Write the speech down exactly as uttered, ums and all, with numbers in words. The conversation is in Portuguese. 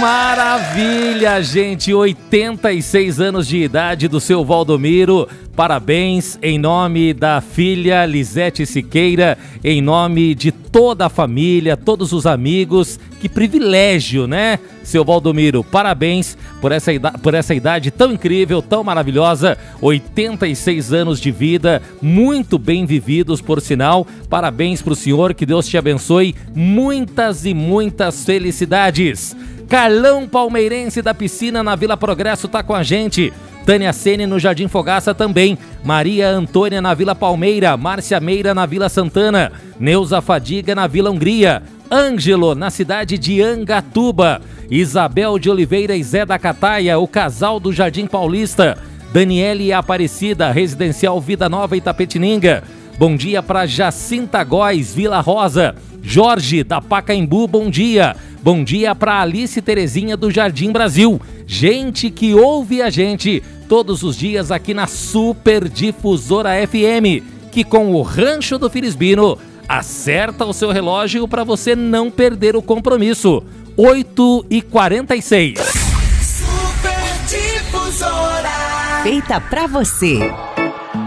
maravilha, gente! oitenta e seis anos de idade do seu Valdomiro. Parabéns em nome da filha Lisete Siqueira, em nome de toda a família, todos os amigos. Que privilégio, né, seu Valdomiro? Parabéns por essa idade, por essa idade tão incrível, tão maravilhosa. oitenta e seis anos de vida, muito bem vividos, por sinal. Parabéns pro senhor, que Deus te abençoe. Muitas e muitas felicidades. Carlão Palmeirense da Piscina na Vila Progresso tá com a gente. Tânia Sene no Jardim Fogaça também. Maria Antônia na Vila Palmeira. Márcia Meira na Vila Santana. Neuza Fadiga na Vila Hungria. Ângelo na cidade de Angatuba. Isabel de Oliveira e Zé da Cataia, o casal do Jardim Paulista. Daniele Aparecida, Residencial Vida Nova Itapetininga. Bom dia para Jacinta Góes, Vila Rosa. Jorge da Pacaembu, bom dia. Bom dia para Alice Terezinha do Jardim Brasil. Gente que ouve a gente todos os dias aqui na Super Difusora F M, que com o Rancho do Filisbino acerta o seu relógio para você não perder o compromisso. oito e quarenta e seis. Super Difusora. Feita pra você.